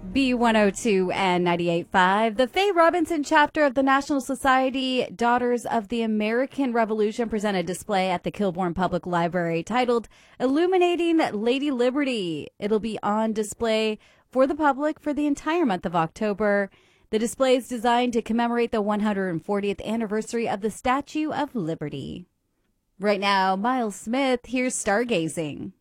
B102 and 98.5. The Faye Robinson chapter of the National Society Daughters of the American Revolution present a display at the Kilbourne Public Library titled Illuminating Lady Liberty. It'll be on display for the public for the entire month of October. The display is designed to commemorate the 140th anniversary of the Statue of Liberty. Right now, Miles Smith, here's Stargazing.